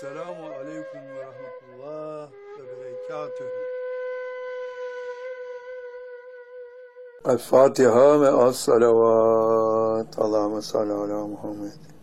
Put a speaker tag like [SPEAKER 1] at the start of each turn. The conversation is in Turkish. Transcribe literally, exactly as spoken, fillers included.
[SPEAKER 1] Selamun aleyküm ve rahmetullah ve berekatühü. El Fatiha ve as salavat. Allahümme salli ala Muhammed.